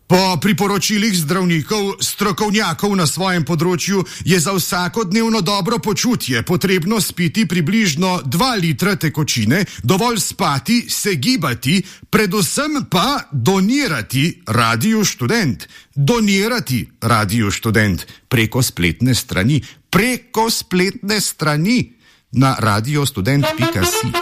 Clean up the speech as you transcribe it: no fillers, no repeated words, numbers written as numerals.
Po priporočilih zdravnikov, strokovnjakov na svojem področju je za vsakodnevno dobro počutje potrebno spiti približno 2 litra tekočine, dovolj spati, se gibati, predvsem pa donirati Radiu Študent. Donirati Radiu Študent preko spletne strani na radiostudent.si.